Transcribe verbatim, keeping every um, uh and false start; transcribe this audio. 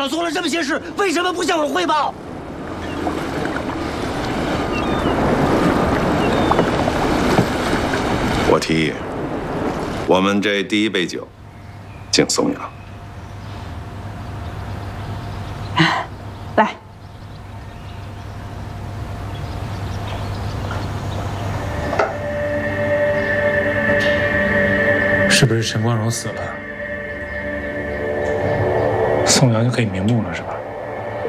长做了这么些事，为什么不向我汇报？ 我提议，我们这第一杯酒，敬宋阳。 来。 是不是陈光荣死了，宋阳就可以瞑目了，是吧？